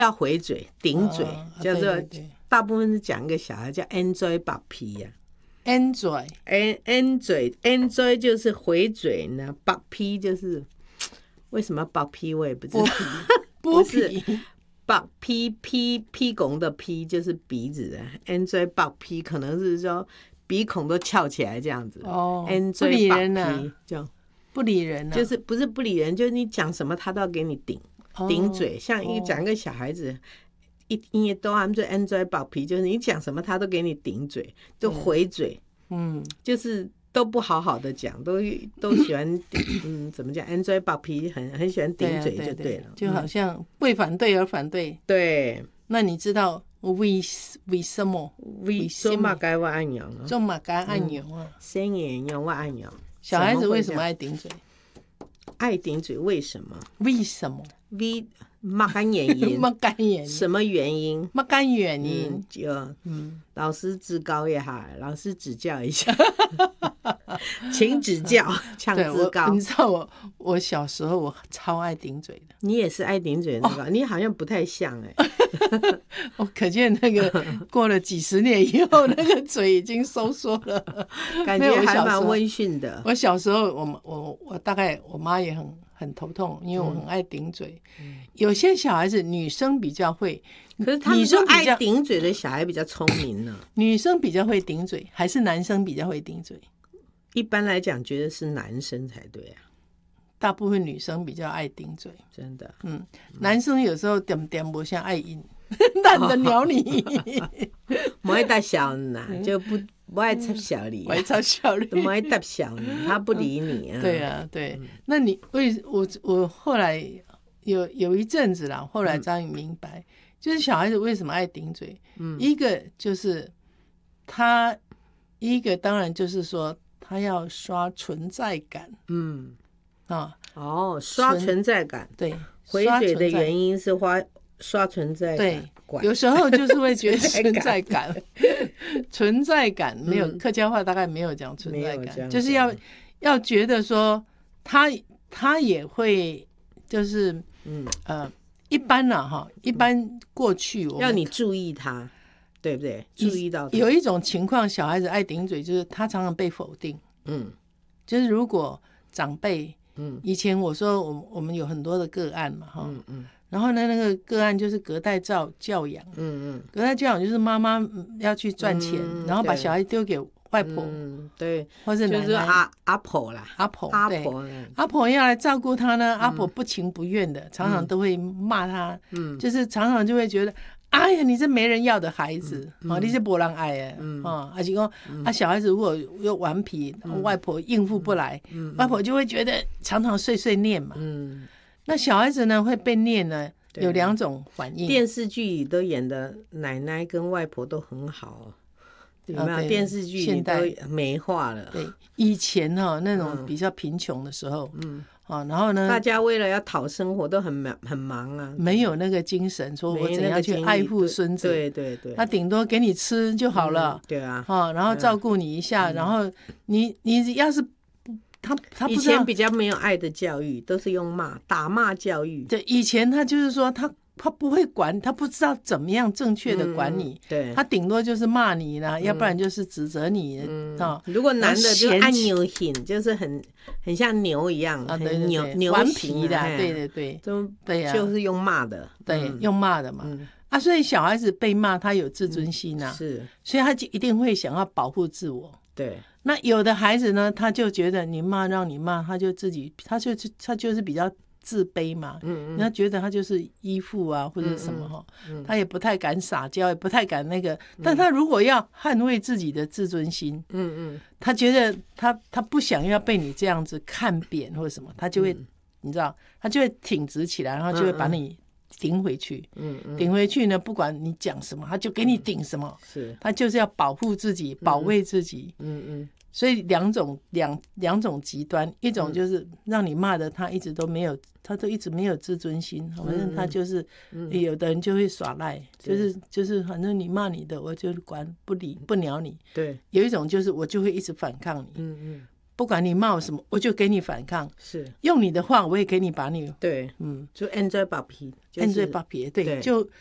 要回嘴顶嘴，叫做对对对大部分是讲一个小孩叫 enjoy 爆皮呀。 enjoy enjoy 就是回嘴呢，爆皮就是为什么要爆皮我也不知道。 剥皮爆屁拱的屁就是鼻子，enjoy 爆皮可能是说鼻孔都翘起来这样子。 哦，不 enjoy 理爆人啊皮就不理人啊， 就是不是不理人，就是你讲什么他都要给你顶嘴。像讲一个小孩子，因为都他们就 enjoy 爆皮，就是你讲什么他都给你顶嘴，就回嘴，就是都不好好的讲，都喜欢怎么讲 enjoy 爆皮，很喜欢顶嘴就对了， 就好像为反对而反对。 对， 那你知道为什么？ 为什么该我按钮啊？ 做嘛该按钮啊？ 生眼用我按钮。 小孩子为什么爱顶嘴？ 爱顶嘴为什么？ 为什么？ 为没干原因？ 没干原因？ 什么原因？ 没干原因？ 就老师自高也好，老师指教一下，请指教，呛自高。 你知道我小时候我超爱顶嘴的。 你也是爱顶嘴那个，你好像不太像我可见那个过了几十年以后，那个嘴已经收缩了， 感觉还蛮温驯的。 我小时候，我大概我妈也很头痛，因为我很爱顶嘴。有些小孩子女生比较会， 可是他们说爱顶嘴的小孩比较聪明呢。 女生比较会顶嘴，还是男生比较会顶嘴？ 一般来讲，觉得是男生才对啊。 大部分女生比较爱顶嘴， 真的。 男生有时候点不像爱赢，懒得鸟你， 不爱搭小呢，就不爱插小你， 不爱插小你， 不爱搭小你，他不理你啊。 对啊，对。那你我后来有一阵子啦，后来终于明白，就是小孩子为什么爱顶嘴。一个就是他，一个当然就是说他要刷存在感。 刷存在感。 对， 回嘴的原因是刷存在感。 对，有时候就是会觉得存在感，存在感没有客家话大概没有讲存在感，就是要觉得说他也会就是一般啦哈，一般过去我们要你注意他，对不对？注意到他。 有一种情况，小孩子爱顶嘴，就是他常常被否定。就是如果长辈。以前我说我们有很多的个案嘛哈，然后呢那个个案就是隔代教养，隔代教养就是妈妈要去赚钱，然后把小孩丢给外婆， 对， 或者就是阿婆啦，阿婆要来照顾他呢，阿婆不情不愿的，常常都会骂他，就是常常就会觉得。哎呀，你这没人要的孩子，你这没人爱的，而且说小孩子如果又顽皮，外婆应付不来，外婆就会觉得常常碎碎念嘛。那小孩子呢会被念呢，有两种反应。 电视剧里都演的奶奶跟外婆都很好，有没有？电视剧里都美化了。 对，以前那种比较贫穷的时候，然后呢， 大家为了要讨生活都很忙啊， 没有那个精神，说我怎样去爱护孙子。 对， 他顶多给你吃就好了。 对啊， 然后照顾你一下，然后你要是他不知道， 以前比较没有爱的教育，都是用打骂教育。 对，以前他就是说他不会管，他不知道怎么样正确的管你， 对， 他顶多就是骂你啦，要不然就是指责你。 如果男的就按牛型，就是很像牛一样，很牛顽皮的，对， 对呀，就是用骂的， 对，用骂的嘛。所以小孩子被骂，他有自尊心啊， 是， 所以他就一定会想要保护自我。 对， 那有的孩子呢，他就觉得你骂让你骂，他就是比较自卑嘛，他觉得他就是依附啊或者什么他也不太敢撒娇，也不太敢那个，但他如果要捍卫自己的自尊心，他觉得他不想要被你这样子看扁或者什么，他就会你知道，他就会挺直起来，然后就会把你顶回去，顶回去呢，不管你讲什么，他就给你顶什么， 是， 他就是要保护自己，保卫自己，所以两种极端，一种就是让你骂的他一直都没有，他都一直没有自尊心，反正他就是，有的人就会耍赖，就是反正你骂你的，我就管不鸟你。 对， 有一种就是我就会一直反抗你。 不管你骂我什么，我就给你反抗， 是用你的话，我也给你把你， 对，就 N 嘴爆皮， N 嘴爆皮，对，就